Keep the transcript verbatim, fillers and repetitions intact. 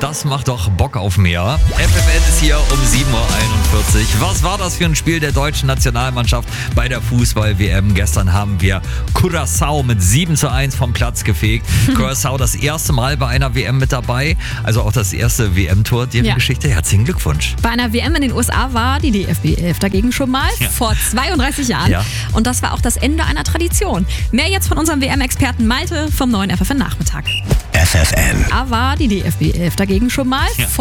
Das macht doch Bock auf mehr. F F N ist hier um sieben Uhr einundvierzig. Was war das für ein Spiel der deutschen Nationalmannschaft bei der Fußball-W M? Gestern haben wir Curaçao mit sieben zu eins vom Platz gefegt. Curaçao das erste Mal bei einer W M mit dabei. Also auch das erste W M-Tor deren Ja. Geschichte. Herzlichen Glückwunsch. Bei einer W M in den U S A war die D F B elf dagegen schon mal Ja. vor zweiunddreißig Jahren. Ja. Und das war auch das Ende einer Tradition. Mehr jetzt von unserem W M-Experten Malte vom neuen F F N-Nachmittag. F F N. Da war die D F B elf dagegen schon mal Ja. vor